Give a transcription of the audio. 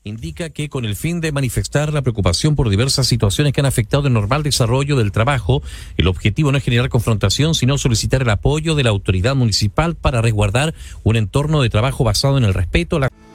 indica que con el fin de manifestar la preocupación por diversas situaciones que han afectado el normal desarrollo del trabajo, el objetivo no es generar confrontación, sino solicitar el apoyo de la autoridad municipal para resguardar un entorno de trabajo basado en el respeto, la